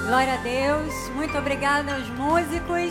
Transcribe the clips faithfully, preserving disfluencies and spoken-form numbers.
Glória a Deus, muito obrigada aos músicos,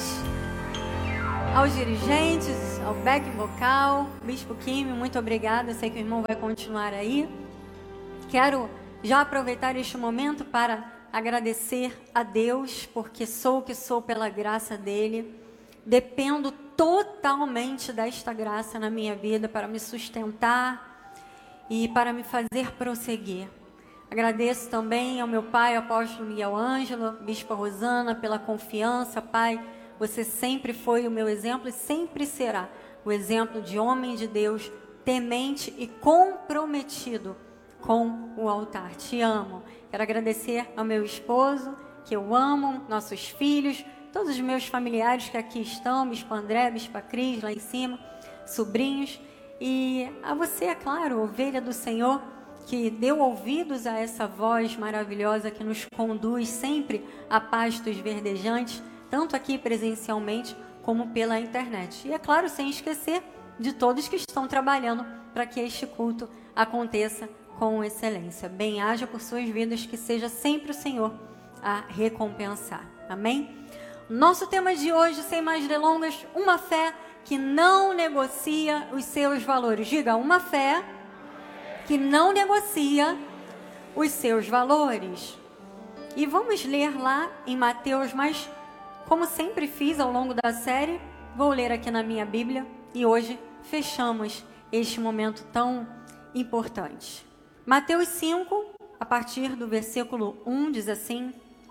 aos dirigentes, ao back vocal, Bispo Kim, muito obrigada, eu sei que o irmão vai continuar aí. Quero já aproveitar este momento para agradecer a Deus, porque sou o que sou pela graça dele, dependo totalmente desta graça na minha vida para me sustentar e para me fazer prosseguir. Agradeço também ao meu pai, apóstolo Miguel Ângelo, Bispa Rosana, pela confiança. Pai, você sempre foi o meu exemplo e sempre será o exemplo de homem de Deus, temente e comprometido com o altar. Te amo. Quero agradecer ao meu esposo, que eu amo, nossos filhos, todos os meus familiares que aqui estão, Bispo André, Bispa Cris, lá em cima, sobrinhos, e a você, é claro, ovelha do Senhor, que deu ouvidos a essa voz maravilhosa que nos conduz sempre a pastos verdejantes, tanto aqui presencialmente como pela internet. E é claro, sem esquecer de todos que estão trabalhando para que este culto aconteça com excelência. Bem-haja por suas vidas, que seja sempre o Senhor a recompensar. Amém? Nosso tema de hoje, sem mais delongas, uma fé que não negocia os seus valores. Diga, uma fé que não negocia os seus valores. E vamos ler lá em Mateus, mas como sempre fiz ao longo da série, vou ler aqui na minha Bíblia e hoje fechamos este momento tão importante. Mateus cinco, a partir do versículo um, diz assim: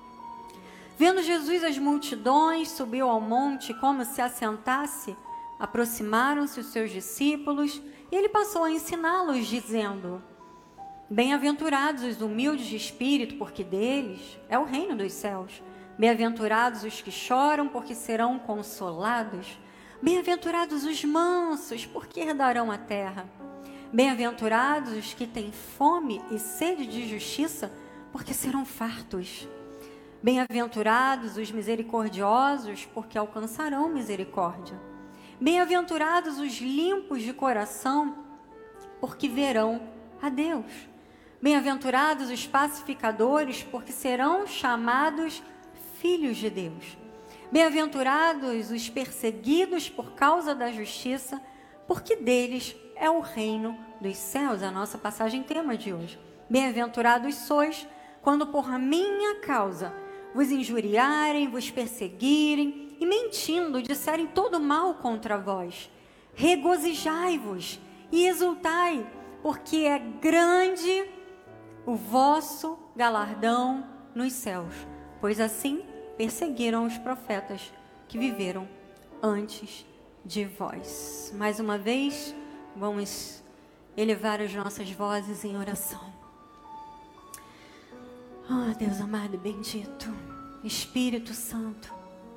Vendo Jesus as multidões, subiu ao monte como se assentasse, aproximaram-se os seus discípulos, e ele passou a ensiná-los, dizendo: Bem-aventurados os humildes de espírito, porque deles é o reino dos céus. Bem-aventurados os que choram, porque serão consolados. Bem-aventurados os mansos, porque herdarão a terra. Bem-aventurados os que têm fome e sede de justiça, porque serão fartos. Bem-aventurados os misericordiosos, porque alcançarão misericórdia. Bem-aventurados os limpos de coração, porque verão a Deus. Bem-aventurados os pacificadores, porque serão chamados filhos de Deus. Bem-aventurados os perseguidos por causa da justiça, porque deles é o reino dos céus. A nossa passagem tema de hoje. Bem-aventurados sois quando por minha causa vos injuriarem, vos perseguirem e mentindo disserem todo mal contra vós. Regozijai-vos e exultai, porque é grande o vosso galardão nos céus, pois assim perseguiram os profetas que viveram antes de vós. Mais uma vez, vamos elevar as nossas vozes em oração. Oh, Deus amado e bendito, Espírito Santo,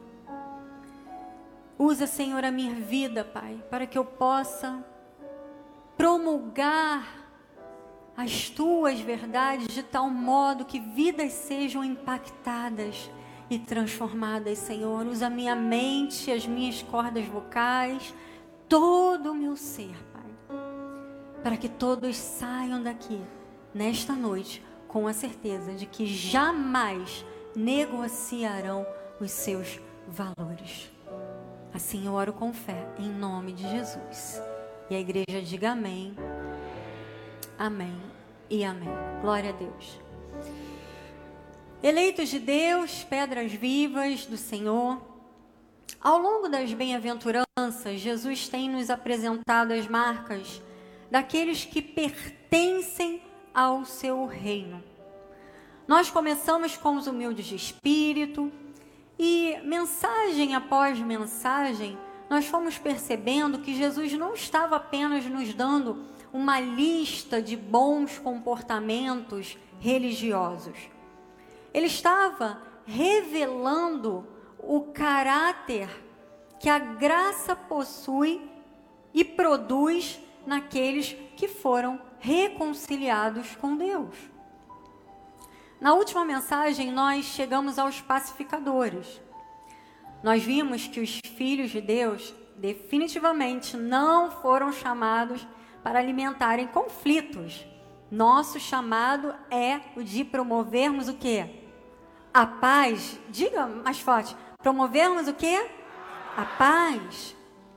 usa, Senhor, a minha vida, Pai, para que eu possa promulgar as Tuas verdades de tal modo que vidas sejam impactadas e transformadas, Senhor. Usa a minha mente, as minhas cordas vocais, todo o meu ser, Pai, para que todos saiam daqui, nesta noite, com a certeza de que jamais negociarão os seus valores. Assim eu oro com fé, em nome de Jesus. E a igreja diga amém, amém e amém. Glória a Deus. Eleitos de Deus, pedras vivas do Senhor, ao longo das bem-aventuranças, Jesus tem nos apresentado as marcas daqueles que pertencem ao seu reino. Nós começamos com os humildes de espírito, e mensagem após mensagem, nós fomos percebendo que Jesus não estava apenas nos dando uma lista de bons comportamentos religiosos. Ele estava revelando o caráter que a graça possui e produz naqueles que foram reconciliados com Deus. Na última mensagem, nós chegamos aos pacificadores. Nós vimos que os filhos de Deus definitivamente não foram chamados para alimentarem conflitos. Nosso chamado é o de promovermos o quê? a paz, diga mais forte, promovermos o quê? A paz.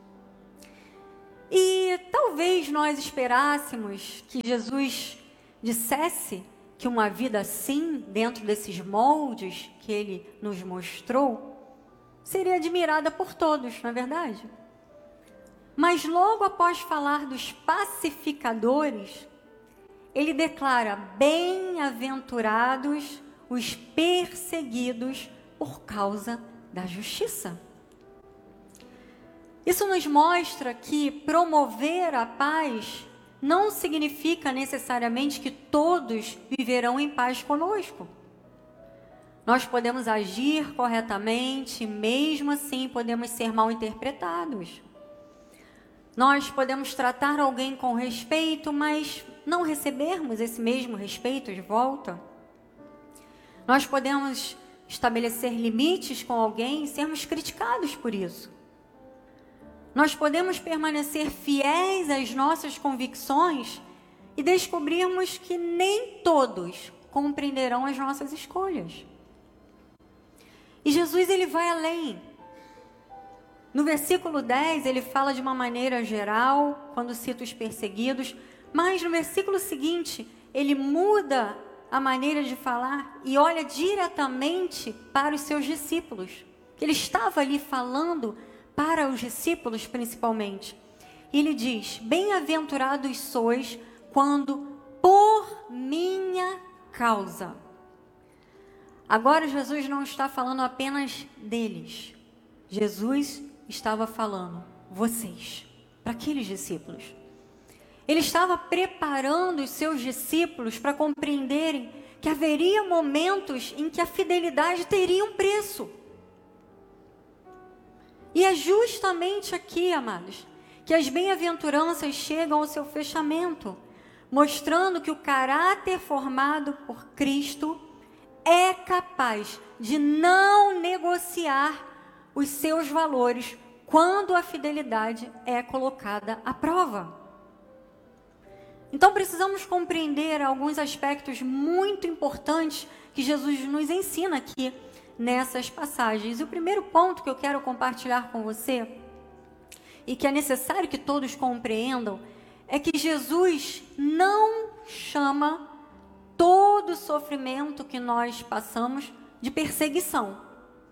E talvez nós esperássemos que Jesus dissesse que uma vida assim, dentro desses moldes que ele nos mostrou, seria admirada por todos, não é verdade? Mas logo após falar dos pacificadores, ele declara: bem-aventurados os perseguidos por causa da justiça. Isso nos mostra que promover a paz não significa necessariamente que todos viverão em paz conosco. Nós podemos agir corretamente, mesmo assim podemos ser mal interpretados. Nós podemos tratar alguém com respeito, mas não recebermos esse mesmo respeito de volta. Nós podemos estabelecer limites com alguém e sermos criticados por isso. Nós podemos permanecer fiéis às nossas convicções e descobrirmos que nem todos compreenderão as nossas escolhas. E Jesus, ele vai além. No versículo dez, ele fala de uma maneira geral, quando cita os perseguidos, mas no versículo seguinte, ele muda a maneira de falar e olha diretamente para os seus discípulos. Ele estava ali falando para os discípulos principalmente. E ele diz: bem-aventurados sois quando por minha causa. Agora Jesus não está falando apenas deles. Jesus estava falando vocês, para aqueles discípulos. Ele estava preparando os seus discípulos para compreenderem que haveria momentos em que a fidelidade teria um preço. E é justamente aqui, amados, que as bem-aventuranças chegam ao seu fechamento, mostrando que o caráter formado por Cristo é capaz de não negociar os seus valores quando a fidelidade é colocada à prova. Então precisamos compreender alguns aspectos muito importantes que Jesus nos ensina aqui nessas passagens. E o primeiro ponto que eu quero compartilhar com você, e que é necessário que todos compreendam, é que Jesus não chama todo o sofrimento que nós passamos de perseguição.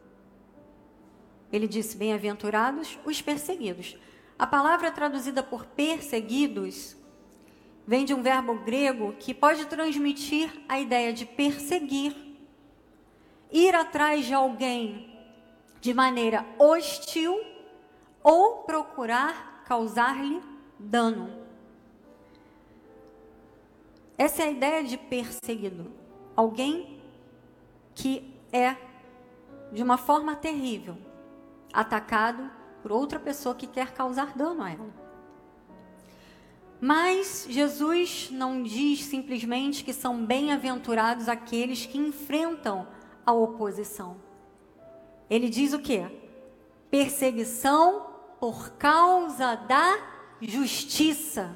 Ele disse: bem-aventurados os perseguidos. A palavra traduzida por perseguidos vem de um verbo grego que pode transmitir a ideia de perseguir, ir atrás de alguém de maneira hostil ou procurar causar-lhe dano. Essa é a ideia de perseguido. Alguém que é, de uma forma terrível, atacado por outra pessoa que quer causar dano a ela. Mas Jesus não diz simplesmente que são bem-aventurados aqueles que enfrentam a oposição. Ele diz o quê? Perseguição por causa da justiça.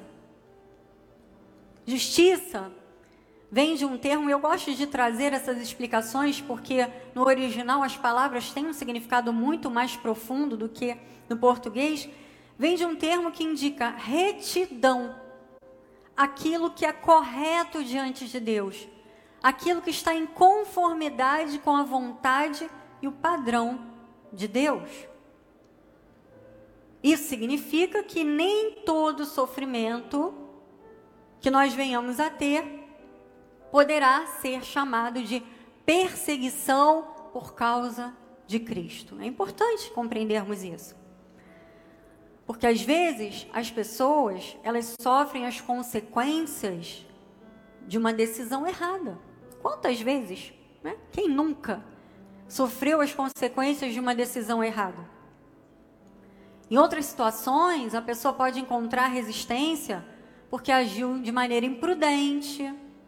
Justiça vem de um termo, eu gosto de trazer essas explicações porque no original as palavras têm um significado muito mais profundo do que no português. Vem de um termo que indica retidão, aquilo que é correto diante de Deus, aquilo que está em conformidade com a vontade e o padrão de Deus. Isso significa que nem todo sofrimento que nós venhamos a ter poderá ser chamado de perseguição por causa de Cristo. É importante compreendermos isso. Porque às vezes as pessoas, elas sofrem as consequências de uma decisão errada. Quantas vezes, né? Quem nunca sofreu as consequências de uma decisão errada? Em outras situações, a pessoa pode encontrar resistência porque agiu de maneira imprudente,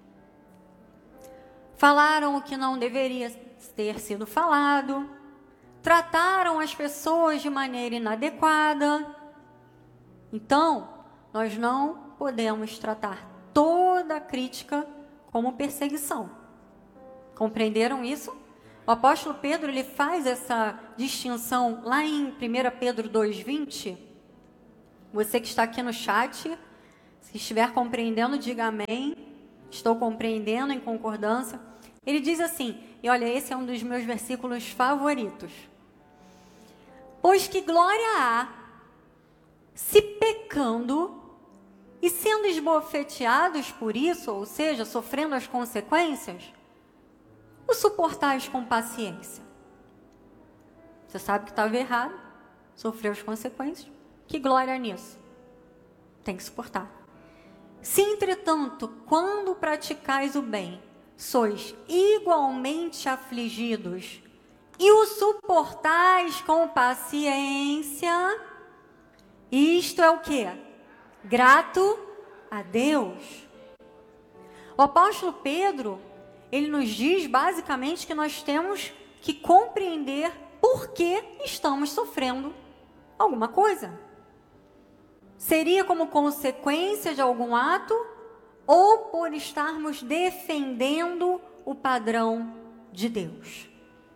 falaram o que não deveria ter sido falado, trataram as pessoas de maneira inadequada. Então, nós não podemos tratar toda a crítica como perseguição. Compreenderam isso? O apóstolo Pedro, ele faz essa distinção lá em primeira Pedro dois, vinte. Você que está aqui no chat, se estiver compreendendo, diga amém. Estou compreendendo, em concordância. Ele diz assim, e olha, esse é um dos meus versículos favoritos. Pois que glória há, se pecando e sendo esbofeteados por isso, ou seja, sofrendo as consequências, o suportais com paciência. Você sabe que estava errado, sofreu as consequências, que glória nisso? Tem que suportar. Se, entretanto, quando praticais o bem, sois igualmente afligidos e o suportais com paciência, isto é o quê? Grato a Deus. O apóstolo Pedro, ele nos diz basicamente que nós temos que compreender por que estamos sofrendo alguma coisa. Seria como consequência de algum ato ou por estarmos defendendo o padrão de Deus.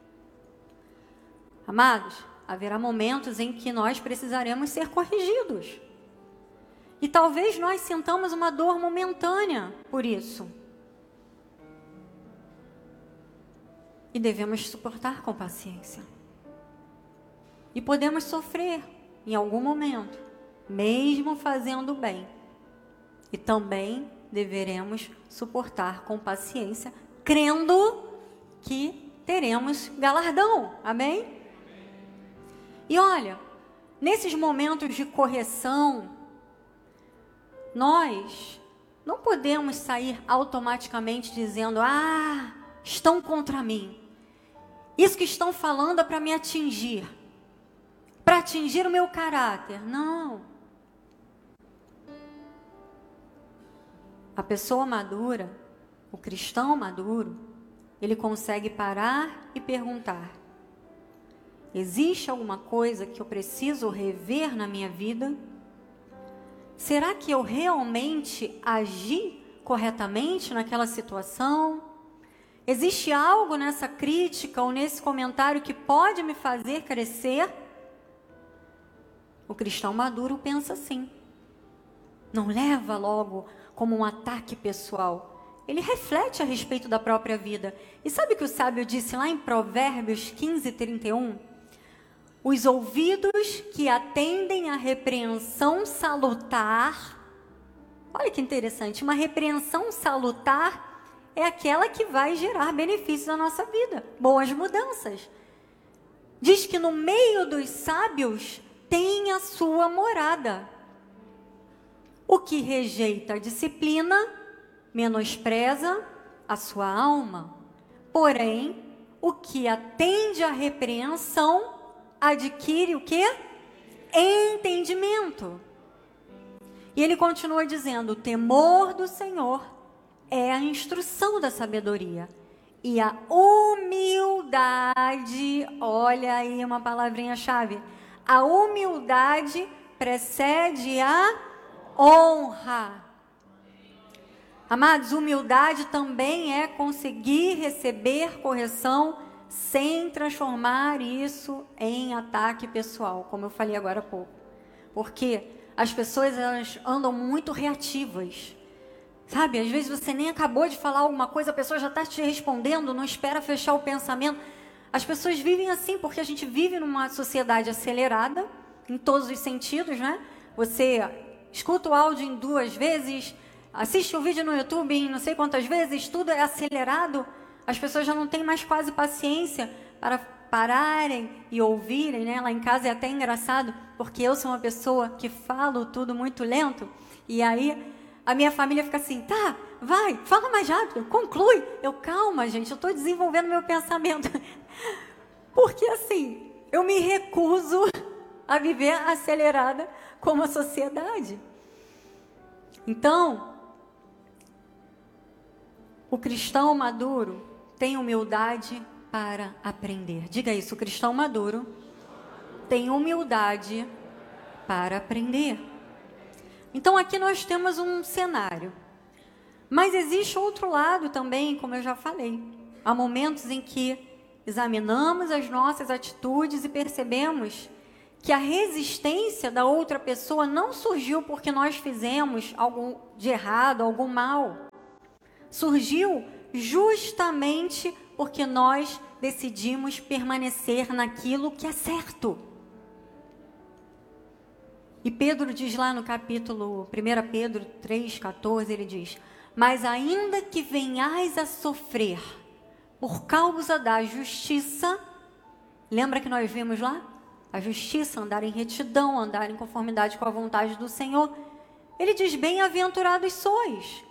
Amados, haverá momentos em que nós precisaremos ser corrigidos. E talvez nós sintamos uma dor momentânea por isso. E devemos suportar com paciência. E podemos sofrer em algum momento, mesmo fazendo bem. E também deveremos suportar com paciência, crendo que teremos galardão. Amém? E olha, nesses momentos de correção, nós não podemos sair automaticamente dizendo, ah, estão contra mim. Isso que estão falando é para me atingir, para atingir o meu caráter. Não. A pessoa madura, o cristão maduro, ele consegue parar e perguntar, existe alguma coisa que eu preciso rever na minha vida? Será que eu realmente agi corretamente naquela situação? Existe algo nessa crítica ou nesse comentário que pode me fazer crescer? O cristão maduro pensa assim. Não leva logo como um ataque pessoal. Ele reflete a respeito da própria vida. E sabe o que o sábio disse lá em Provérbios quinze, trinta e um? Os ouvidos que atendem à repreensão salutar, olha que interessante, uma repreensão salutar é aquela que vai gerar benefícios na nossa vida, boas mudanças. Diz que no meio dos sábios tem a sua morada. O que rejeita a disciplina, menospreza a sua alma. Porém, o que atende à repreensão, adquire o quê? Entendimento. E ele continua dizendo, o temor do Senhor é a instrução da sabedoria. E a humildade, olha aí uma palavrinha-chave, a humildade precede a honra. Amados, humildade também é conseguir receber correção sem transformar isso em ataque pessoal, como eu falei agora há pouco. Porque as pessoas elas andam muito reativas. Sabe, às vezes você nem acabou de falar alguma coisa, a pessoa já está te respondendo, não espera fechar o pensamento. As pessoas vivem assim, porque a gente vive numa sociedade acelerada, em todos os sentidos, né? Você escuta o áudio em duas vezes, assiste o vídeo no YouTube em não sei quantas vezes, tudo é acelerado. As pessoas já não têm mais quase paciência para pararem e ouvirem, né? Lá em casa é até engraçado, porque eu sou uma pessoa que falo tudo muito lento, e aí a minha família fica assim, tá, vai, fala mais rápido, conclui. Eu, calma, gente, eu estou desenvolvendo meu pensamento. Porque assim, eu me recuso a viver acelerada como a sociedade. Então, o cristão maduro tem humildade para aprender. Diga isso, o cristão maduro tem humildade para aprender. Então aqui nós temos um cenário. Mas existe outro lado também, como eu já falei. Há momentos em que examinamos as nossas atitudes e percebemos que a resistência da outra pessoa não surgiu porque nós fizemos algo de errado, algum mal. Surgiu justamente porque nós decidimos permanecer naquilo que é certo. E Pedro diz lá no capítulo primeiro Pedro três, quatorze, ele diz: mas ainda que venhais a sofrer por causa da justiça, lembra que nós vimos lá? A justiça, andar em retidão, andar em conformidade com a vontade do Senhor. Ele diz: bem-aventurados sois.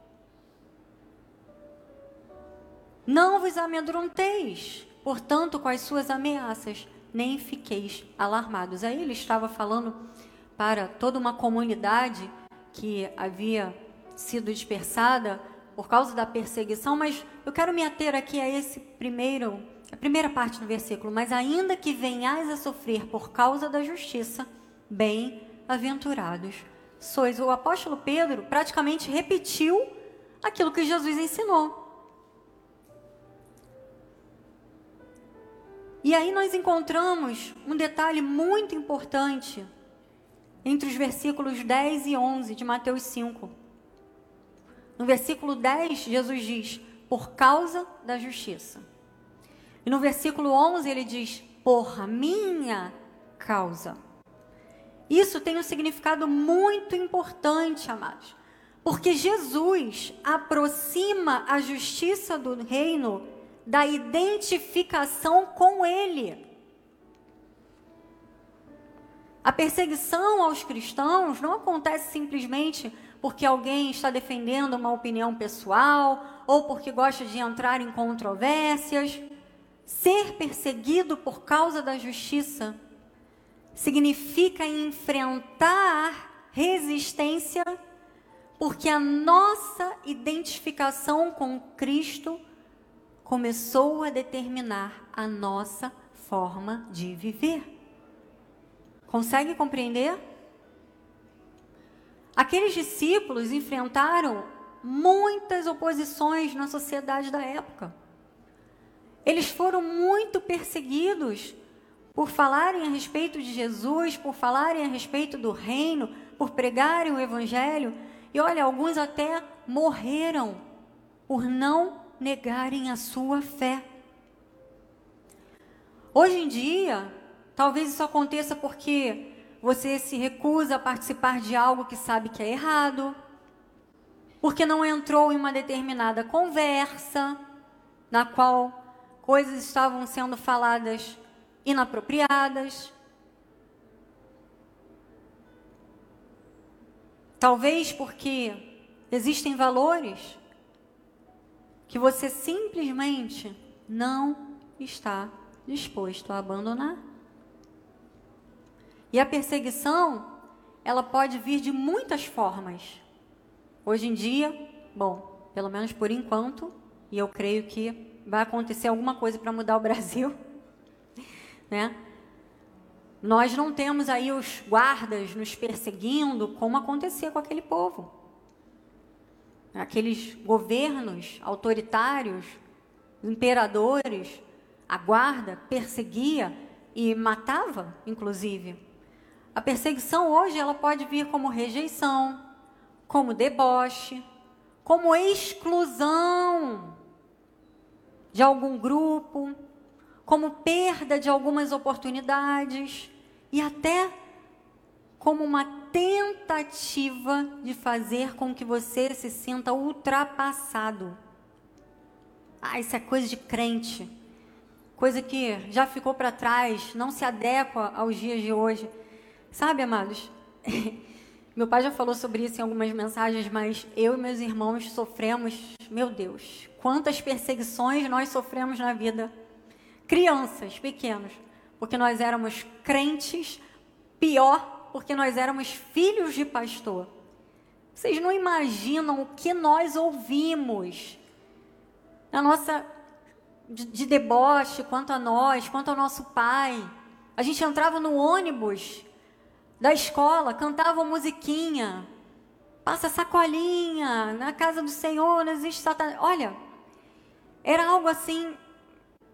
Não vos amedronteis, portanto, com as suas ameaças, nem fiqueis alarmados. Aí ele estava falando para toda uma comunidade que havia sido dispersada por causa da perseguição, mas eu quero me ater aqui a esse primeiro, a primeira parte do versículo. Mas ainda que venhais a sofrer por causa da justiça, bem-aventurados sois. O apóstolo Pedro praticamente repetiu aquilo que Jesus ensinou. E aí nós encontramos um detalhe muito importante entre os versículos dez e onze de Mateus cinco. No versículo dez, Jesus diz: por causa da justiça. E no versículo onze ele diz: por minha causa. Isso tem um significado muito importante, amados, porque Jesus aproxima a justiça do reino da identificação com ele. A perseguição aos cristãos não acontece simplesmente porque alguém está defendendo uma opinião pessoal ou porque gosta de entrar em controvérsias. Ser perseguido por causa da justiça significa enfrentar resistência, porque a nossa identificação com Cristo começou a determinar a nossa forma de viver. Consegue compreender? Aqueles discípulos enfrentaram muitas oposições na sociedade da época. Eles foram muito perseguidos por falarem a respeito de Jesus, por falarem a respeito do reino, por pregarem o evangelho. E olha, alguns até morreram por não negarem a sua fé. Hoje em dia, talvez isso aconteça porque você se recusa a participar de algo que sabe que é errado, porque não entrou em uma determinada conversa, na qual coisas estavam sendo faladas inapropriadas. Talvez porque existem valores que você simplesmente não está disposto a abandonar. E a perseguição, ela pode vir de muitas formas. Hoje em dia, bom, pelo menos por enquanto, e eu creio que vai acontecer alguma coisa para mudar o Brasil, né? Nós não temos aí os guardas nos perseguindo como acontecia com aquele povo. Aqueles governos autoritários, imperadores, a guarda perseguia e matava, inclusive. A perseguição hoje ela pode vir como rejeição, como deboche, como exclusão de algum grupo, como perda de algumas oportunidades e até como uma tentativa de fazer com que você se sinta ultrapassado. Ah, isso é coisa de crente, coisa que já ficou para trás, não se adequa aos dias de hoje. Sabe, amados, meu pai já falou sobre isso em algumas mensagens, mas eu e meus irmãos sofremos, meu Deus, quantas perseguições nós sofremos na vida. Crianças, pequenos, porque nós éramos crentes, pior, porque nós éramos filhos de pastor. Vocês não imaginam o que nós ouvimos na nossa, de, de deboche quanto a nós, quanto ao nosso pai. A gente entrava no ônibus da escola, cantava musiquinha, passa sacolinha, na casa do Senhor não existe Satanás. Olha, era algo assim,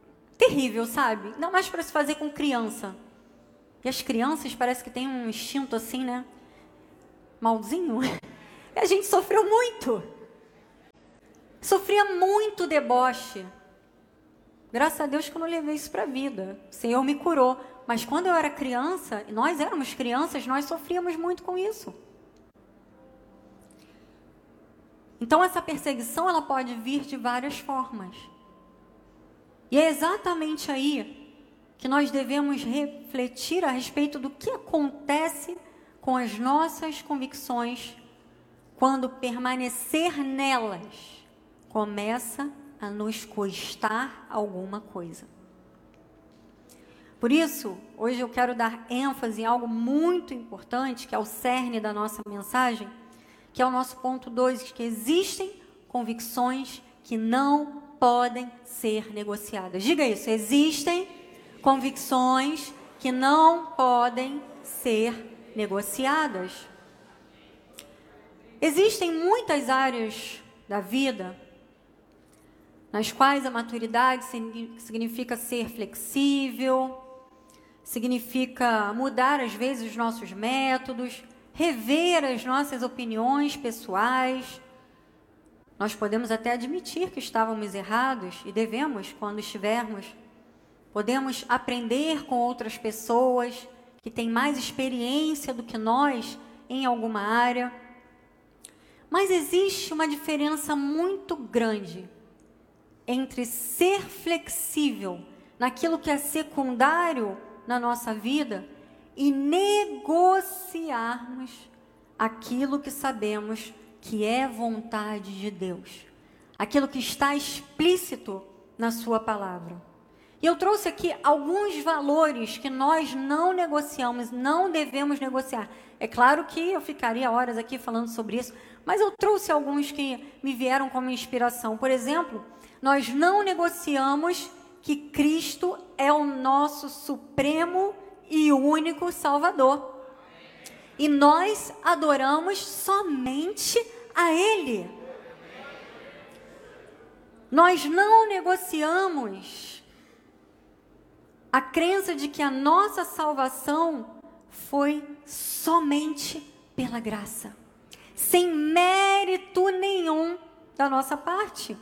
terrível, sabe? Ainda mais para se fazer com criança. E as crianças parece que têm um instinto assim, né? Malzinho. E a gente sofreu muito. Sofria muito deboche. Graças a Deus que eu não levei isso para a vida. O Senhor me curou. Mas quando eu era criança, e nós éramos crianças, nós sofríamos muito com isso. Então essa perseguição, ela pode vir de várias formas. E é exatamente aí que nós devemos refletir a respeito do que acontece com as nossas convicções quando permanecer nelas começa a nos custar alguma coisa. Por isso, hoje eu quero dar ênfase em algo muito importante, que é o cerne da nossa mensagem, que é o nosso ponto dois, que existem convicções que não podem ser negociadas. Diga isso, existem convicções que não podem ser negociadas. Existem muitas áreas da vida nas quais a maturidade significa ser flexível, significa mudar às vezes os nossos métodos, rever as nossas opiniões pessoais. Nós podemos até admitir que estávamos errados e devemos, quando estivermos, podemos aprender com outras pessoas que têm mais experiência do que nós em alguma área. Mas existe uma diferença muito grande entre ser flexível naquilo que é secundário na nossa vida e negociarmos aquilo que sabemos que é vontade de Deus, aquilo que está explícito na sua palavra. E eu trouxe aqui alguns valores que nós não negociamos, não devemos negociar. É claro que eu ficaria horas aqui falando sobre isso, mas eu trouxe alguns que me vieram como inspiração. Por exemplo, nós não negociamos que Cristo é o nosso supremo e único Salvador. E nós adoramos somente a Ele. Nós não negociamos a crença de que a nossa salvação foi somente pela graça, sem mérito nenhum da nossa parte.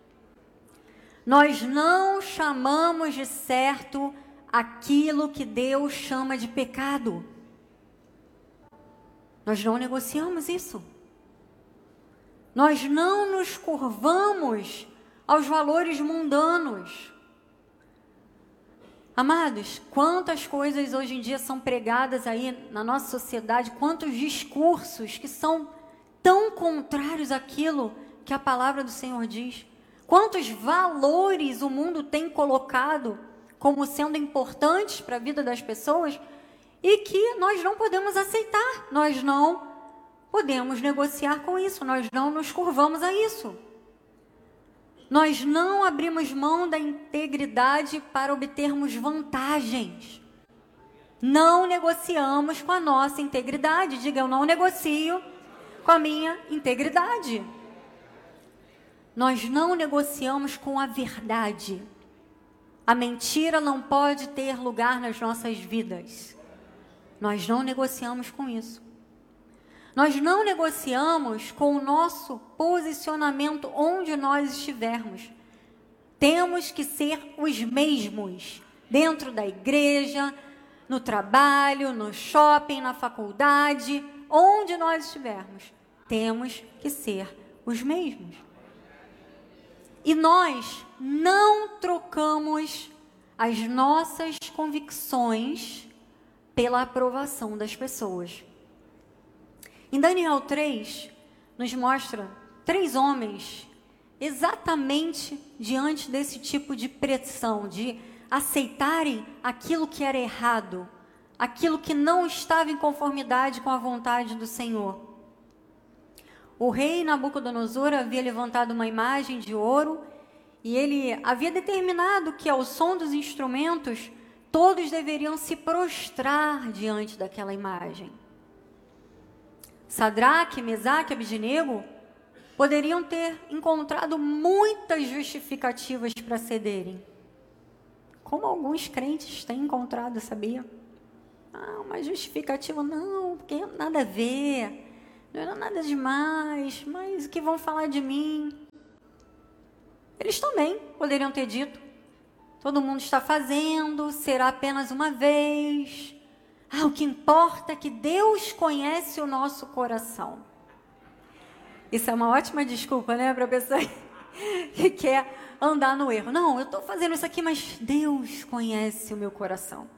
Nós não chamamos de certo aquilo que Deus chama de pecado. Nós não negociamos isso. Nós não nos curvamos aos valores mundanos. Amados, quantas coisas hoje em dia são pregadas aí na nossa sociedade, quantos discursos que são tão contrários àquilo que a palavra do Senhor diz. Quantos valores o mundo tem colocado como sendo importantes para a vida das pessoas e que nós não podemos aceitar, nós não podemos negociar com isso, nós não nos curvamos a isso. Nós não abrimos mão da integridade para obtermos vantagens. Não negociamos com a nossa integridade. Diga, eu não negocio com a minha integridade. Nós não negociamos com a verdade. A mentira não pode ter lugar nas nossas vidas. Nós não negociamos com isso. Nós não negociamos com o nosso posicionamento onde nós estivermos. Temos que ser os mesmos dentro da igreja, no trabalho, no shopping, na faculdade, onde nós estivermos. Temos que ser os mesmos. E nós não trocamos as nossas convicções pela aprovação das pessoas. Em Daniel três, nos mostra três homens exatamente diante desse tipo de pressão, de aceitarem aquilo que era errado, aquilo que não estava em conformidade com a vontade do Senhor. O rei Nabucodonosor havia levantado uma imagem de ouro e ele havia determinado que ao som dos instrumentos todos deveriam se prostrar diante daquela imagem. Sadraque, Mesaque e Abednego poderiam ter encontrado muitas justificativas para cederem. como alguns crentes têm encontrado, sabia? Ah, uma justificativa, não, porque nada a ver, não era nada demais, mas o que vão falar de mim? Eles também poderiam ter dito, todo mundo está fazendo, será apenas uma vez. Ah, o que importa é que Deus conhece o nosso coração. Isso é uma ótima desculpa, né, para a pessoa que quer andar no erro. Não, eu estou fazendo isso aqui, mas Deus conhece o meu coração.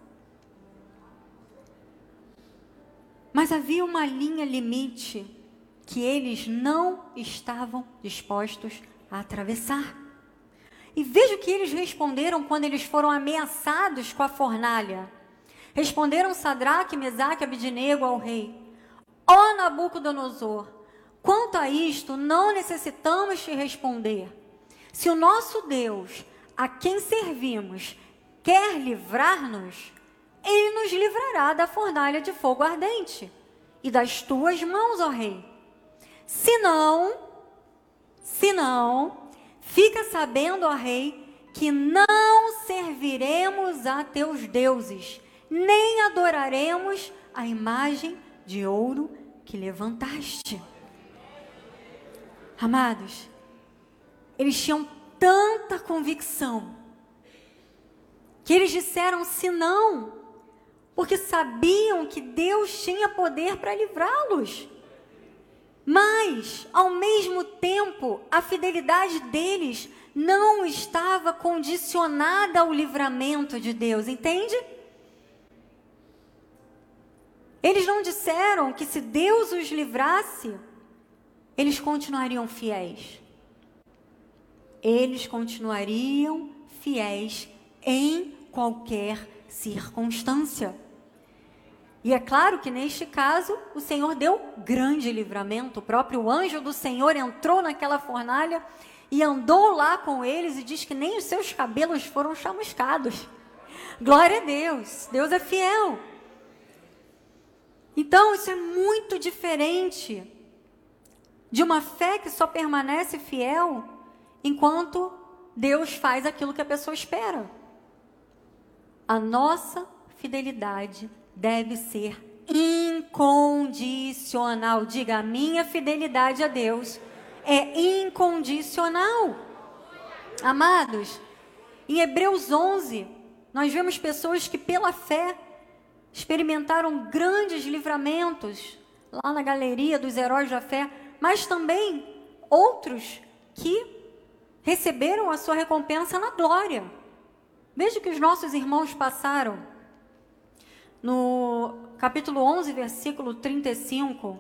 Mas havia uma linha limite que eles não estavam dispostos a atravessar. E veja o que eles responderam quando eles foram ameaçados com a fornalha. Responderam Sadraque, Mesaque e Abidnego ao rei: ó Nabucodonosor, quanto a isto, não necessitamos te responder. Se o nosso Deus, a quem servimos, quer livrar-nos, Ele nos livrará da fornalha de fogo ardente e das tuas mãos, ó rei. Se não, se não, fica sabendo, ó rei, que não serviremos a teus deuses, nem adoraremos a imagem de ouro que levantaste. Amados, eles tinham tanta convicção que eles disseram se não, porque sabiam que Deus tinha poder para livrá-los. Mas, ao mesmo tempo, a fidelidade deles não estava condicionada ao livramento de Deus, entende? Eles não disseram que se Deus os livrasse, eles continuariam fiéis. Eles continuariam fiéis em qualquer circunstância. E é claro que neste caso, o Senhor deu grande livramento. O próprio anjo do Senhor entrou naquela fornalha e andou lá com eles e diz que nem os seus cabelos foram chamuscados. Glória a Deus, Deus é fiel. Então, isso é muito diferente de uma fé que só permanece fiel enquanto Deus faz aquilo que a pessoa espera. A nossa fidelidade deve ser incondicional. Diga, a minha fidelidade a Deus é incondicional. Amados, em Hebreus onze, nós vemos pessoas que pela fé experimentaram grandes livramentos, lá na galeria dos heróis da fé, mas também outros que receberam a sua recompensa na glória. Veja o que os nossos irmãos passaram. No capítulo onze, versículo trinta e cinco.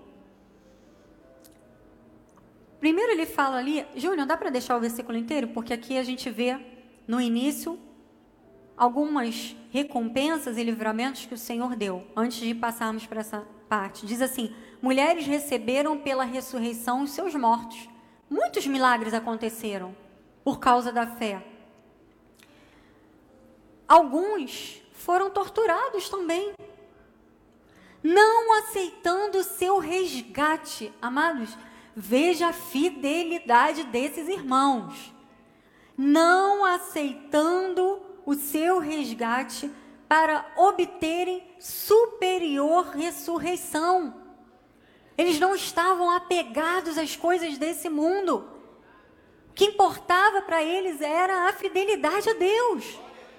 Primeiro ele fala ali, Júnior, dá para deixar o versículo inteiro? Porque aqui a gente vê no início algumas recompensas e livramentos que o Senhor deu, antes de passarmos para essa parte. Diz assim: mulheres receberam pela ressurreição os seus mortos. Muitos milagres aconteceram por causa da fé. Alguns foram torturados também, não aceitando o seu resgate. Amados, veja a fidelidade desses irmãos. Não aceitando o seu resgate para obterem superior ressurreição. Eles não estavam apegados às coisas desse mundo. O que importava para eles era a fidelidade a Deus.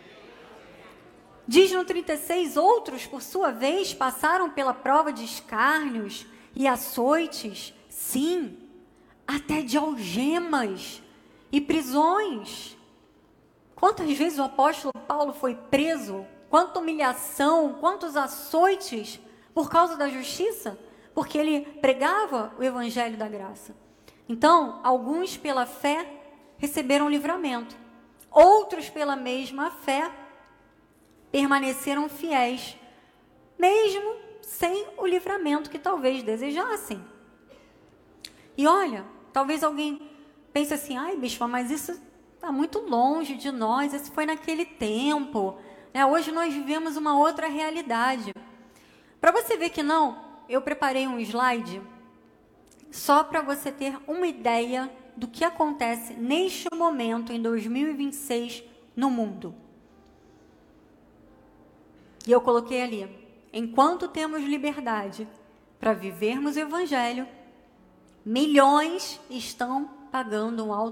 Diz no trinta e seis, outros, por sua vez, passaram pela prova de escárnios e açoites, sim, até de algemas e prisões. Quantas vezes o apóstolo Paulo foi preso? Quanta humilhação, quantos açoites por causa da justiça? Porque ele pregava o evangelho da graça. Então, alguns pela fé receberam livramento. Outros pela mesma fé permaneceram fiéis, mesmo sem o livramento que talvez desejassem. E olha, talvez alguém pense assim: ai, bispo, mas isso está muito longe de nós, isso foi naquele tempo, né? Hoje nós vivemos uma outra realidade. Para você ver que não, eu preparei um slide só para você ter uma ideia do que acontece neste momento, em dois mil e vinte e seis, no mundo. E eu coloquei ali: enquanto temos liberdade para vivermos o Evangelho, milhões estão pagando um alto